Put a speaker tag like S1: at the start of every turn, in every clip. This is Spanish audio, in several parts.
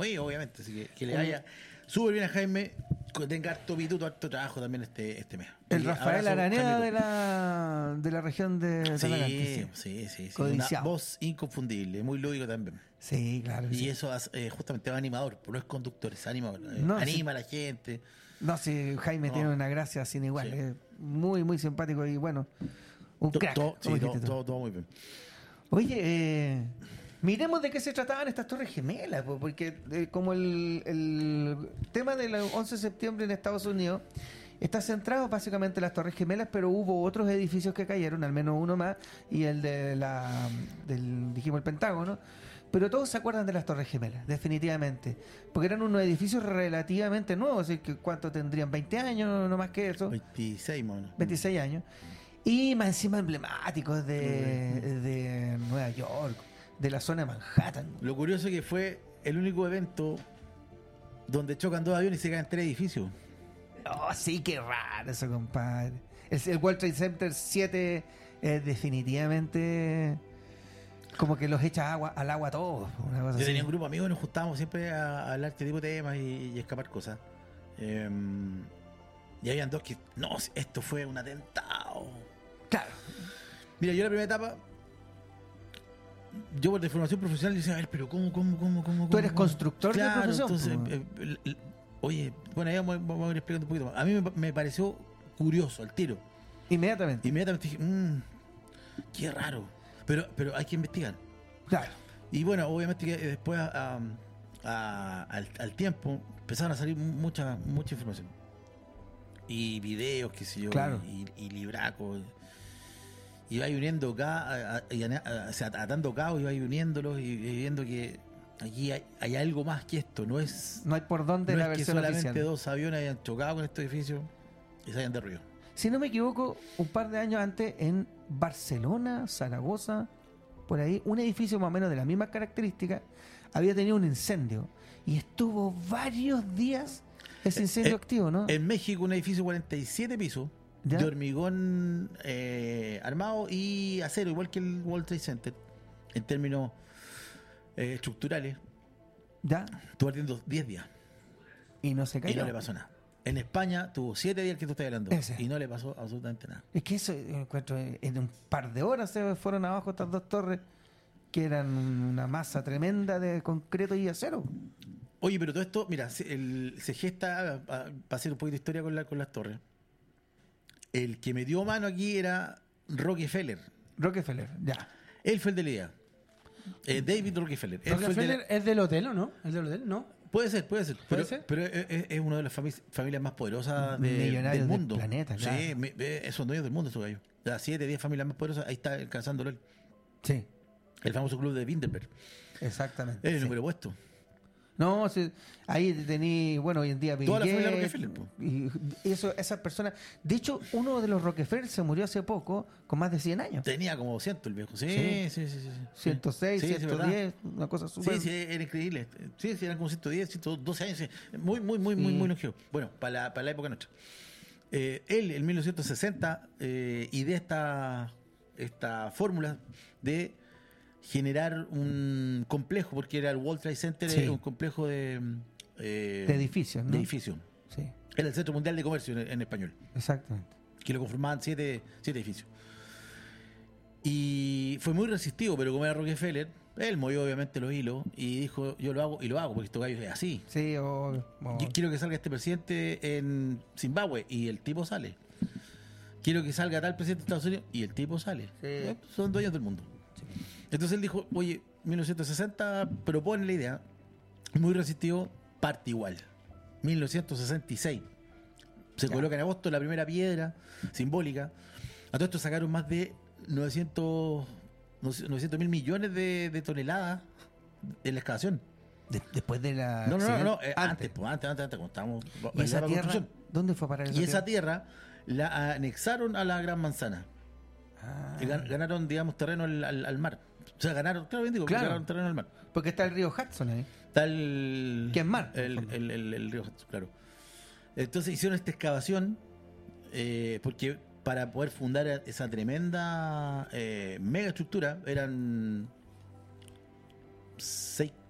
S1: ir, obviamente. Así que le vaya súper bien a Jaime. Tenga harto pituto, harto trabajo también este mes.
S2: El
S1: Y
S2: Rafael
S1: abrazo,
S2: Araneda
S1: Jaime.
S2: de la región de Talagante.
S1: Sí. Una
S2: Codiciado.
S1: voz inconfundible, muy lúdico también.
S2: Sí, claro.
S1: Y
S2: Sí.
S1: eso justamente va animador, no es conductor, es animador.
S2: No,
S1: anima a la gente.
S2: No, sí, Jaime tiene una gracia sin igual.
S1: Sí.
S2: Es muy, muy simpático y bueno, un crack.
S1: Todo muy bien.
S2: Oye, miremos de qué se trataban estas Torres Gemelas, porque como el tema del 11 de septiembre en Estados Unidos está centrado básicamente en las Torres Gemelas, pero hubo otros edificios que cayeron, al menos uno más, y el dijimos, el Pentágono. Pero todos se acuerdan de las Torres Gemelas, definitivamente. Porque eran unos edificios relativamente nuevos, así que ¿cuánto tendrían? ¿20 años? No más que eso.
S1: 26, mano.
S2: 26 años. Y más encima emblemáticos de Nueva York, de la zona de Manhattan.
S1: Lo curioso es que fue el único evento donde chocan dos aviones y se caen tres edificios.
S2: Oh, sí, qué raro eso, compadre. El World Trade Center 7 es definitivamente como que los echa al agua a todos. Una cosa
S1: Yo
S2: así.
S1: tenía un grupo de amigos y nos juntábamos siempre a hablar de este tipo de temas y escapar cosas. Y habían dos que, no, esto fue un atentado.
S2: Claro.
S1: Mira, yo en la primera etapa, yo por de formación profesional, yo decía, a ver, pero ¿cómo?
S2: Tú eres constructor de
S1: Claro,
S2: profesión.
S1: entonces, oye, bueno, ahí vamos a ir explicando un poquito más. A mí me pareció curioso al tiro.
S2: Inmediatamente.
S1: Inmediatamente dije, qué raro. Pero hay que investigar.
S2: Claro.
S1: Y bueno, obviamente que después al tiempo empezaron a salir mucha información. Y videos, qué sé yo,
S2: Claro.
S1: y libracos. Y va uniendo atando cabos y va uniéndolos y viendo que aquí hay algo más que esto. No hay
S2: por dónde la
S1: es que
S2: versión
S1: solamente
S2: oficial.
S1: dos aviones hayan chocado con este edificio y se hayan derribado.
S2: Si no me equivoco, un par de años antes en Barcelona, Zaragoza, por ahí, un edificio más o menos de las mismas características había tenido un incendio y estuvo varios días ese incendio activo, ¿no?
S1: En México, un edificio de 47 pisos,
S2: ¿Ya?
S1: de hormigón armado y acero, igual que el World Trade Center, en términos estructurales,
S2: ¿Ya?
S1: estuvo ardiendo 10 días
S2: Y no se
S1: y
S2: cayó.
S1: no le pasó nada. En España tuvo 7 días que tú estás hablando
S2: Ese.
S1: y no le pasó absolutamente nada.
S2: Es que eso, encuentro, en un par de horas se fueron abajo estas dos torres que eran una masa tremenda de concreto y acero.
S1: Oye, pero todo esto, mira, se gesta, para hacer un poquito de historia con las torres. El que me dio mano aquí era Rockefeller.
S2: Rockefeller, ya.
S1: Él fue el de la idea. David Rockefeller. Él fue el de
S3: Rockefeller es del hotel, ¿o no? ¿Es del hotel? No.
S1: Puede ser.
S3: ¿Puede ser?
S1: Pero es una de las familias más poderosas
S2: Millonarios
S1: del mundo.
S2: del planeta, claro.
S1: Sí, son dueños del mundo esos gallos. Las 7, 10 familias más poderosas, ahí está alcanzándolo él.
S2: Sí,
S1: El famoso club de Bilderberg.
S2: exactamente.
S1: Es el
S2: sí.
S1: número puesto.
S2: No, sí, ahí tení, bueno, hoy en día Bill
S1: Toda la familia
S2: Gates,
S1: Rockefeller, po.
S2: y esas personas. De hecho, uno de los Rockefeller se murió hace poco, con más de 100 años.
S1: Tenía como 200 el viejo. Sí.
S2: 106,
S1: Sí,
S2: 110, una cosa súper.
S1: Sí, era increíble. Sí, eran como 110, 112 años. Sí. Muy longevo. Bueno, para la época nuestra. Él, en 1960, idea esta fórmula de generar un complejo, porque era el World Trade Center,
S2: Sí.
S1: un complejo de
S2: edificios, ¿no?
S1: de edificios.
S2: Sí,
S1: Era el Centro Mundial de Comercio en español,
S2: exactamente.
S1: que lo conformaban 7 edificios. Y fue muy resistido, pero como era Rockefeller, él movió obviamente los hilos y dijo, yo lo hago, porque estos gallos es así.
S2: Sí,
S1: Yo quiero que salga este presidente en Zimbabue y el tipo sale. Quiero que salga tal presidente de Estados Unidos y el tipo sale.
S2: Sí.
S1: Son dueños del mundo. Entonces él dijo, oye, 1960 propone la idea, muy resistido, parte igual. 1966 se coloca en agosto la primera piedra simbólica. A todo esto sacaron más de 900 mil millones de toneladas en la excavación.
S2: Después de la.
S1: No,
S2: Antes.
S1: antes, como estábamos.
S2: ¿Y esa
S1: la
S2: tierra?
S1: construcción.
S2: ¿Dónde fue a parar esa
S1: Y esa tierra la anexaron a la Gran Manzana.
S2: Ah,
S1: Y ganaron, digamos, terreno al mar. O sea, ganaron terreno al mar.
S2: porque está el río Hudson ahí.
S1: Está el.
S2: Que es mar.
S1: El río Hudson, claro. Entonces hicieron esta excavación porque para poder fundar esa tremenda mega estructura eran 6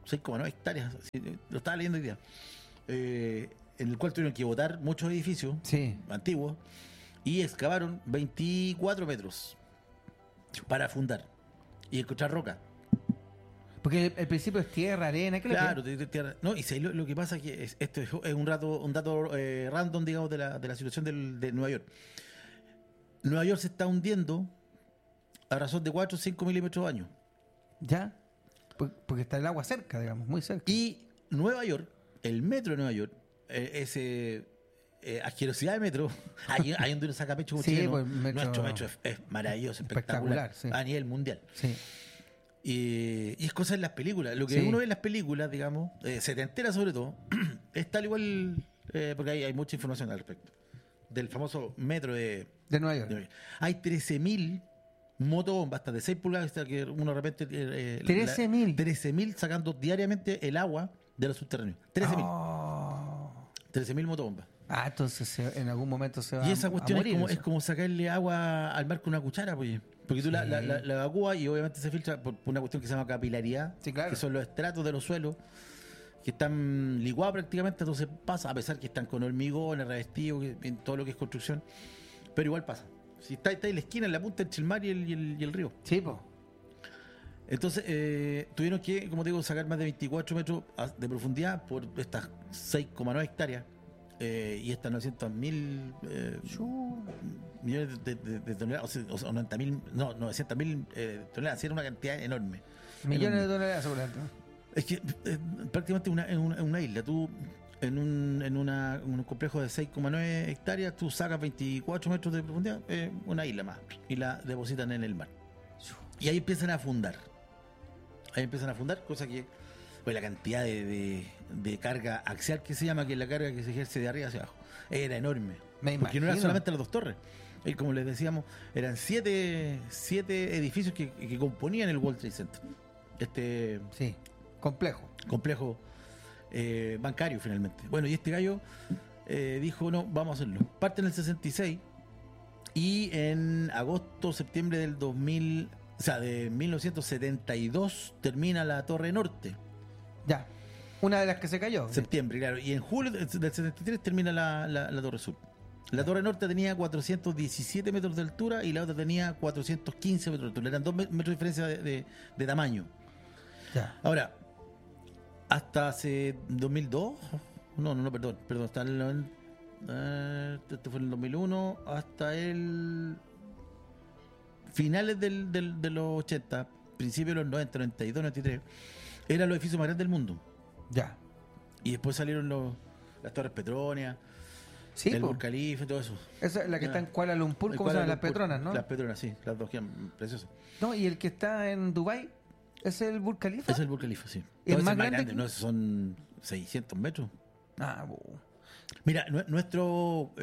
S1: 6,9 hectáreas, lo estaba leyendo hoy día, en el cual tuvieron que botar muchos edificios
S2: Sí.
S1: antiguos y excavaron 24 metros para fundar y encontrar roca.
S2: Porque el principio es tierra, arena, ¿qué es lo que
S1: Claro, tierra. No, y lo que pasa es que esto es un dato random, digamos, de la situación de Nueva York. Nueva York se está hundiendo a razón de 4 o 5 milímetros al año.
S2: ¿Ya? Porque está el agua cerca, digamos, muy cerca.
S1: Y Nueva York, el metro de Nueva York, asquerosidad de metro, ahí donde uno saca pecho como
S2: Sí,
S1: chileno,
S2: pues, metro-
S1: nuestro metro es maravilloso, espectacular,
S2: Espectacular, sí.
S1: a nivel mundial.
S2: Sí.
S1: Y es cosa en las películas. Lo que
S2: Sí.
S1: uno ve en las películas, digamos, se te entera sobre todo, es tal igual, porque hay mucha información al respecto, del famoso metro
S2: De Nueva York.
S1: Hay 13.000 motobombas, hasta de 6 pulgadas, hasta que uno de repente...
S2: 13.000.
S1: 13.000 sacando diariamente el agua de los subterráneos. 13.000.
S2: Oh.
S1: 13.000 motobombas.
S2: Entonces en algún momento se va
S1: Y esa cuestión
S2: a morir.
S1: es como sacarle agua al mar con una cuchara, pues. Porque tú
S2: Sí.
S1: la evacúas y obviamente se filtra por una cuestión que se llama capilaridad,
S2: Sí, claro.
S1: que son los estratos de los suelos, que están licuados prácticamente, entonces pasa, a pesar que están con hormigón, revestidos, en todo lo que es construcción, pero igual pasa. Si está en la esquina, en la punta entre el mar y el río.
S2: Sí, pues.
S1: Entonces tuvieron que, como te digo, sacar más de 24 metros de profundidad por estas 6,9 hectáreas y estas 900.000 millones de toneladas, o sea, 90.000, no, 900.000 toneladas, era una cantidad enorme.
S2: Millones de dólares seguramente.
S1: Es que prácticamente una isla, tú en un complejo de 6,9 hectáreas, tú sacas 24 metros de profundidad, una isla más, y la depositan en el mar. Y ahí empiezan a fundar. Cosa que, pues la cantidad de carga axial que se llama, que es la carga que se ejerce de arriba hacia abajo, era enorme.
S2: Me
S1: Porque no eran
S2: imagino.
S1: solamente las dos torres. Como les decíamos, eran siete edificios que componían el World Trade Center. Este
S2: Sí, complejo.
S1: complejo bancario finalmente. Bueno, y este gallo dijo, no, vamos a hacerlo. Parte en el 66 y en agosto, septiembre del 2000, o sea, de 1972 termina la Torre Norte.
S2: Ya. Una de las que se cayó.
S1: Septiembre, claro. Y en julio del 73 termina la Torre Sur. La Torre Norte tenía 417 metros de altura y la otra tenía 415 metros de altura. Eran 2 metros de diferencia de tamaño.
S2: Ya.
S1: Ahora, hasta hace 2002, perdón, hasta este fue en el 2001, hasta el finales de los 80, principios de los 90, 92, 93, eran los edificios más grandes del mundo.
S2: Ya.
S1: Y después salieron las Torres Petronia,
S2: Sí,
S1: el
S2: po.
S1: Burj Khalifa y todo eso.
S2: Esa es la que está en Kuala Lumpur,
S1: El
S2: ¿cómo se llaman?
S1: Kuala
S2: Las
S1: Lumpur,
S2: Petronas, ¿no?
S1: Las Petronas, sí, las dos que eran preciosas.
S2: No, y el que está en Dubai es el Burj Khalifa.
S1: Es el Burj Khalifa, sí.
S2: ¿Es
S1: No, ese
S2: más
S1: es
S2: grande que-
S1: no, esos son 600 metros.
S2: Ah,
S1: Mira, nuestro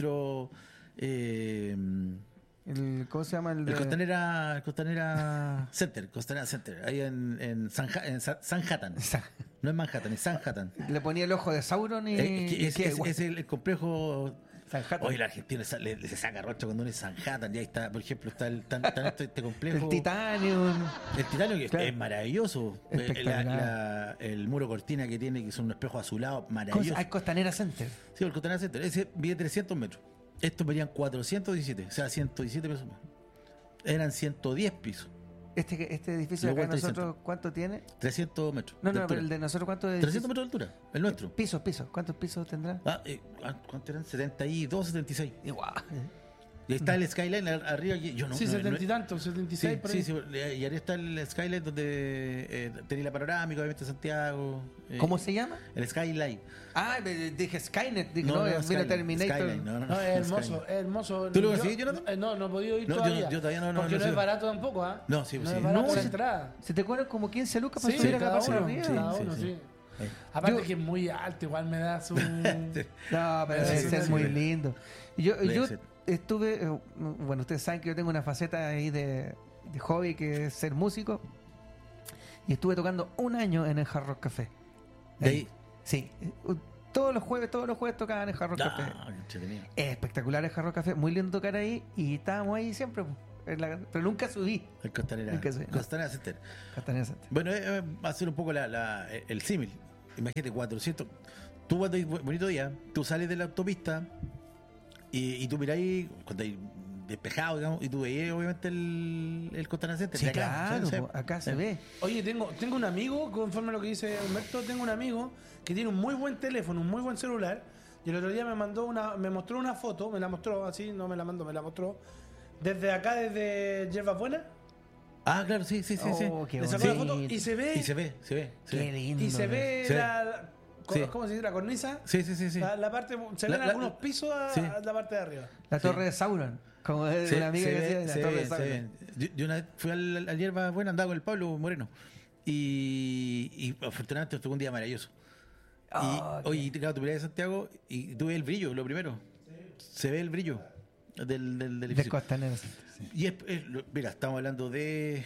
S2: ¿cómo se llama? El de...
S1: Costanera Center, ahí en Sanhattan. No es Manhattan, es Sanhattan.
S2: Le ponía el ojo de Sauron y...
S1: Es el complejo.
S2: Sanhattan.
S1: Hoy el argentino se saca rocha cuando uno es Sanhattan. Ya está, por ejemplo, está este complejo.
S2: El Titanium.
S1: El titanio que
S2: Claro.
S1: es maravilloso.
S2: Espectacular.
S1: El muro cortina que tiene, que son unos espejos azulados, maravilloso.
S2: Hay Costanera Center.
S1: Sí, el Costanera Center. Ese mide 300 metros. Estos medían 417, o sea, 117 pesos más. Eran 110 pisos,
S2: Este edificio
S1: Lo
S2: de acá de
S1: World Trade
S2: nosotros, ¿cuánto tiene?
S1: 300 metros.
S2: No,
S1: de
S2: no, pero
S1: altura.
S2: el de nosotros, ¿cuánto es?
S1: 300 metros de altura, el nuestro.
S2: Pisos. ¿Cuántos pisos tendrá?
S1: ¿Cuánto eran? 72, 76.
S2: Igual.
S1: Y ahí está el Skyline arriba. Yo no,
S3: Sí,
S1: no-
S3: 70 y
S1: no-
S3: tanto, 76 por ahí.
S1: sí, y ahí está el Skyline donde tenía la panorámica, obviamente Santiago.
S2: ¿Cómo se llama?
S1: El Skyline.
S2: Ah, dije Skynet. Dije,
S1: No,
S2: no,
S1: no,
S2: mira
S1: Skyline,
S2: Terminator.
S1: Skyline, no.
S3: No, es hermoso, es hermoso.
S1: ¿Tú lo
S3: Yo-
S1: conseguís, Jonathan?
S3: No he podido ir
S1: No,
S3: todavía.
S1: yo todavía no
S3: Porque no
S1: sé.
S3: es barato tampoco, ¿ah?
S1: No, sí,
S3: no
S1: sí.
S3: es barato
S2: No,
S3: la
S2: sí.
S3: entrada.
S2: Se te cobran como 15 lucas para
S3: Sí,
S2: subir acá
S3: cada
S2: para
S3: uno,
S2: arriba.
S3: cada
S1: Sí,
S3: uno,
S1: sí.
S3: sí.
S1: Eh.
S3: Aparte
S2: Yo-
S3: que es muy alto, igual me da su...
S2: No, pero
S3: Sí,
S2: debe ser
S3: sí,
S2: muy
S3: sí.
S2: lindo. Yo
S1: Debe ser.
S2: estuve, bueno, ustedes saben que yo tengo una faceta ahí de hobby que es ser músico. Y estuve tocando un año en el Hard Rock Café.
S1: De ahí.
S2: Sí. Todos los jueves tocaban en Hard Rock Café.
S1: Ah, qué entretenido.
S2: Es espectacular el Hard Rock Café, muy lindo tocar ahí y estábamos ahí siempre. pero nunca subí.
S1: El Costanera.
S2: El que sí.
S1: Costanera Center.
S2: Costanera Center.
S1: Bueno, va a ser un poco el símil. Imagínate, 400. Tú cuando hay bonito día, tú sales de la autopista y tú miráis, cuando hay despejado, digamos, y tú veías obviamente el Costanera Center.
S2: Sí,
S1: de acá,
S2: claro,
S1: ¿sabes?
S2: po, acá se ve.
S3: Oye, tengo un amigo, conforme a lo que dice Humberto, tengo un amigo que tiene un muy buen teléfono, un muy buen celular. Y el otro día me mostró una foto, me la mostró así, no me la mandó, me la mostró. Desde acá, desde Hierbas Buenas,
S1: Ah, claro, sí.
S2: Oh, qué
S3: le sacó la
S2: bonito.
S3: foto y se ve.
S1: Y se ve.
S2: Qué lindo.
S3: Y se ve
S1: Sí. Sí.
S3: ¿cómo se dice? La cornisa.
S1: Sí.
S3: La parte, se
S1: La-
S3: ven
S1: la-
S3: algunos pisos
S1: sí.
S3: a la parte de arriba.
S2: La
S1: Sí.
S2: torre de Sauron. Como es
S1: Sí,
S2: una amiga
S1: se
S2: que decía,
S1: ve,
S2: la
S1: se
S2: torre
S1: ve,
S2: de
S1: se
S2: Sauron.
S1: ve. Yo una vez fui al Hierba Buena, andaba con el Pablo Moreno. Y afortunadamente estuvo un día maravilloso.
S2: Oh,
S1: Oye, claro, tú miras de Santiago y tú ves el brillo, lo primero. Se ve el brillo del
S2: De
S1: edificio.
S2: Costanera Center, sí.
S1: Y mira, estamos hablando de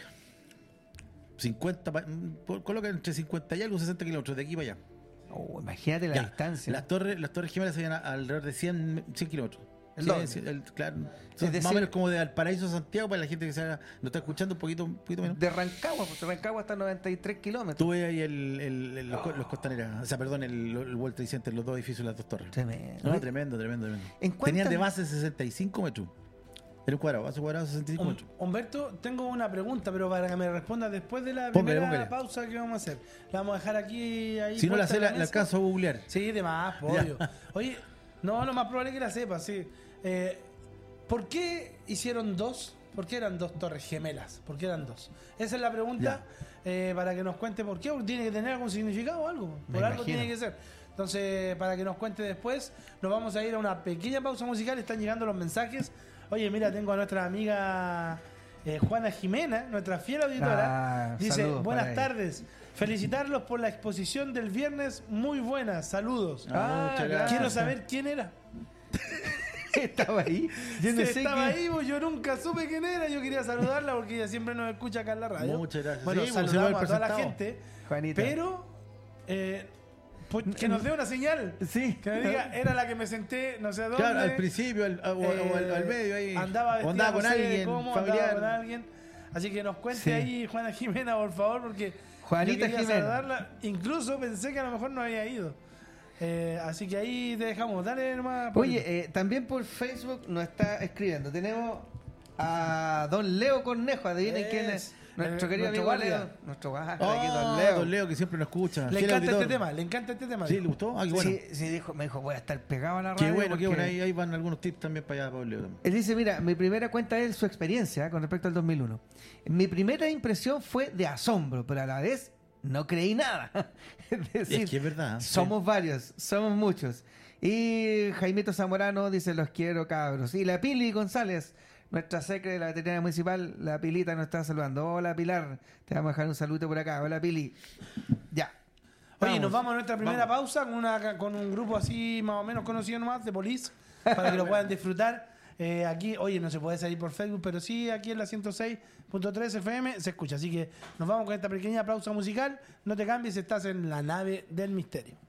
S1: 50, coloca entre 50 y algo, 60 kilómetros de aquí para allá.
S2: Oh, imagínate la
S1: Ya,
S2: distancia.
S1: Las torres gemelas se ven alrededor de 100 kilómetros.
S2: El
S1: Sí,
S2: doble.
S1: sí, claro.
S2: Es
S1: Son
S2: decir-
S1: más o menos como de Valparaíso a Santiago, para la gente que no está escuchando un poquito menos.
S2: De Rancagua, pues Rancagua está a 93 kilómetros.
S1: Tú ves ahí los Costaneras, o sea, perdón, el World Trade Center, los dos edificios, las dos torres.
S2: Tremendo.
S1: No, tremendo.
S2: ¿En cuántas-
S1: Tenían de base 65 metros. Era un cuadrado, base cuadrado 65 metros.
S3: Humberto, tengo una pregunta, pero para que me respondas después de la
S1: Póngale,
S3: primera
S1: póngale.
S3: pausa que vamos a hacer. La vamos a dejar aquí. Ahí
S1: Si no la
S3: puesta
S1: sé,
S3: en
S1: la
S3: mesa.
S1: alcanzo a googlear.
S3: Sí, de más, po,
S1: Ya.
S3: obvio. Oye, no, lo más probable es que la sepas, sí. ¿Por qué hicieron dos? ¿Por qué eran dos torres gemelas? ¿Por qué eran dos? Esa es la pregunta para que nos cuente por qué. Porque tiene que tener algún significado o algo.
S2: Me
S3: Por algo
S2: imagino.
S3: tiene que ser. Entonces, para que nos cuente después, nos vamos a ir a una pequeña pausa musical. Están llegando los mensajes. Oye, mira, tengo a nuestra amiga Juana Jimena, nuestra fiel auditora. Dice,
S2: saludos
S3: buenas
S2: para ella.
S3: tardes. Felicitarlos por la exposición del viernes. Muy buena. Saludos.
S1: Muchas gracias.
S3: Quiero saber quién era.
S2: Estaba ahí. Yo no
S3: Sí,
S2: sé
S3: estaba
S2: qué-
S3: ahí, pues, yo nunca supe quién era. Yo quería saludarla porque ella siempre nos escucha acá en la radio.
S1: Muchas gracias.
S3: Bueno,
S1: Sí, pues, se
S3: saludamos
S1: va
S3: a
S1: el
S3: toda la
S1: presentado.
S3: gente.
S2: Juanita.
S3: Pero pues, que nos dé una señal.
S2: Sí.
S3: Que nos diga, era la que me senté, no sé dónde.
S1: Claro, al principio o al medio ahí.
S3: Andaba,
S1: o
S3: vestida,
S1: andaba con
S3: no sé
S1: alguien,
S3: cómo,
S1: familiar.
S3: andaba con alguien. Así que nos cuente
S2: Sí.
S3: ahí, Juana Jimena, por favor, porque
S2: Juanita
S3: yo quería
S2: Jimena.
S3: saludarla. Incluso pensé que a lo mejor no había ido. Así que ahí te dejamos. Dale nomás. Pablito.
S2: Oye, también por Facebook nos está escribiendo. Tenemos a don Leo Cornejo. Adivinen quién es. Nuestro querido
S3: nuestro
S2: amigo
S3: guardia.
S2: Leo. Nuestro guardia,
S1: Oh,
S2: aquí, don Leo.
S1: Don Leo, que siempre nos escucha.
S3: le
S1: fiel
S3: encanta
S1: auditor.
S3: este tema, le encanta este tema.
S1: ¿Sí? ¿Le gustó? Ah, qué bueno.
S2: Sí, me dijo, voy a estar pegado a la radio.
S1: Qué bueno,
S2: porque-
S1: Ahí van algunos tips también para allá, Pablo Leo. también.
S2: Él dice, mira, mi primera cuenta es su experiencia con respecto al 2001. Mi primera impresión fue de asombro, pero a la vez no creí nada. Es decir,
S1: Es que es verdad.
S2: somos varios, somos muchos. Y Jaimito Zamorano dice, los quiero cabros. Y la Pili González, nuestra secre de la veterinaria municipal, la Pilita nos está saludando. Hola Pilar, te vamos a dejar un saludo por acá. Hola Pili. Ya.
S3: Oye, nos vamos a nuestra primera pausa con un grupo así más o menos conocido nomás, de Police, para que lo puedan disfrutar. Aquí, oye, no se puede salir por Facebook, pero sí, aquí en la 106.3 FM se escucha. Así que nos vamos con esta pequeña pausa musical. No te cambies, estás en la nave del misterio.